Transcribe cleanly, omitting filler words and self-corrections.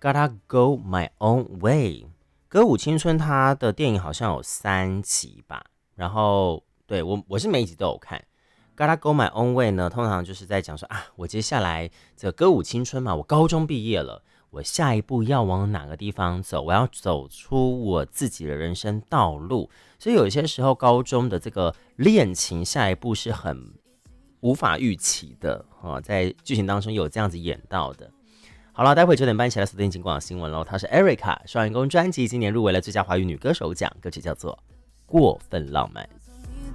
Gotta Go My Own Way。歌舞青春它的电影好像有3集吧，然后对我是每一集都有看。Gotta Go My Own Way 呢，通常就是在讲说啊，我接下来这个歌舞青春嘛，我高中毕业了，我下一步要往哪个地方走？我要走出我自己的人生道路。所以有些时候高中的这个恋情下一步是很无法预期的在剧情当中有这样子演到的。好了，待会9点半起来锁定金广新闻喽。她是 Erica， 双人公专辑今年入围了最佳华语女歌手奖，歌曲叫做《过分浪漫》。